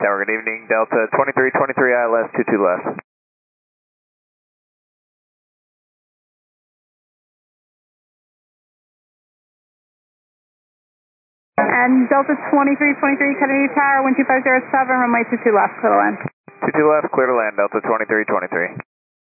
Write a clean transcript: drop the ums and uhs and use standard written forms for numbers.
Tower, good evening. Delta 2323 ILS 22 left. And Delta 2323 Kennedy Tower, wind 2507, runway 22 left, clear to land. 22 left, clear to land, Delta 2323.